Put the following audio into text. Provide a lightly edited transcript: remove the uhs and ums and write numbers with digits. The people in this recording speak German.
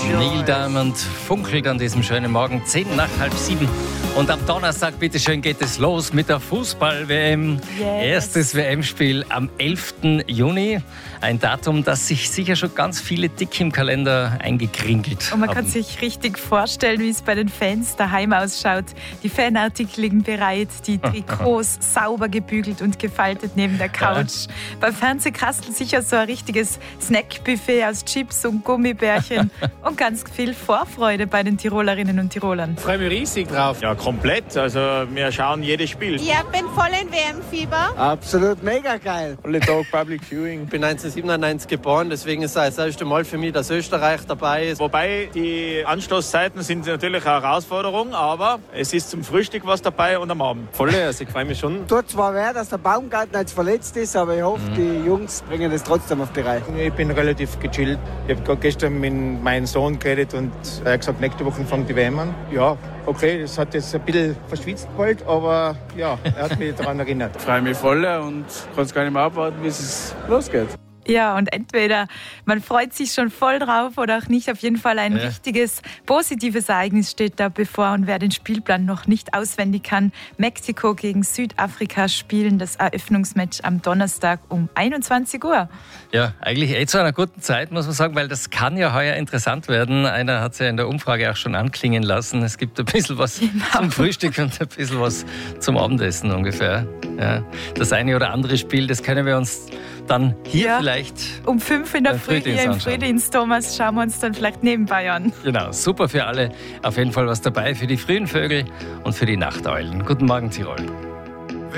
Neil Diamond funkelt an diesem schönen Morgen, 6:10. Und am Donnerstag, bitteschön, geht es los mit der Fußball-WM. Yes. Erstes WM-Spiel am 11. Juni. Ein Datum, das sich sicher schon ganz viele dick im Kalender eingekringelt Und man haben. kann sich richtig vorstellen, wie es bei den Fans daheim ausschaut. Die Fanartikel liegen bereit, die Trikots sauber gebügelt und gefaltet neben der Couch. Beim Fernsehkastel sicher so ein richtiges Snackbuffet aus Chips und Gummibärchen und ganz viel Vorfreude bei den Tirolerinnen und Tirolern. Ich freue mich riesig drauf. Ja, komplett. Also wir schauen jedes Spiel. Ich bin voll in WM-Fieber. Absolut mega geil. Alle Tag Public Viewing. Ich bin 1997 geboren, deswegen ist es das erste Mal für mich, dass Österreich dabei ist. Wobei die Anstoßzeiten sind natürlich eine Herausforderung, aber es ist zum Frühstück was dabei und am Abend. Voll, also ich freue mich schon. Tut zwar weh, dass der Baumgartner jetzt verletzt ist, aber ich hoffe, die Jungs bringen das trotzdem auf die Reihe. Ich bin relativ gechillt. Ich habe gestern mit meinem Sohn geredet und er hat gesagt, nächste Woche fängt die WM an. Ja, okay, das hat jetzt ein bisschen verschwitzt bald, aber ja, er hat mich daran erinnert. Ich freue mich voll und kann es gar nicht mehr abwarten, bis es losgeht. Ja, und entweder man freut sich schon voll drauf oder auch nicht. Auf jeden Fall ein richtiges, positives Ereignis steht da bevor. Und wer den Spielplan noch nicht auswendig kann, Mexiko gegen Südafrika spielen das Eröffnungsmatch am Donnerstag um 21 Uhr. Ja, eigentlich zu einer guten Zeit, muss man sagen, weil das kann ja heuer interessant werden. Einer hat es ja in der Umfrage auch schon anklingen lassen. Es gibt ein bisschen was zum Frühstück und ein bisschen was zum Abendessen ungefähr. Ja, das eine oder andere Spiel, das können wir uns dann hier vielleicht um 5 in der Früh Frühdienst hier im anschauen. Frühdienst, Thomas, schauen wir uns dann vielleicht nebenbei an. Genau, super für alle. Auf jeden Fall was dabei für die frühen Vögel und für die Nachteulen. Guten Morgen, Tirol.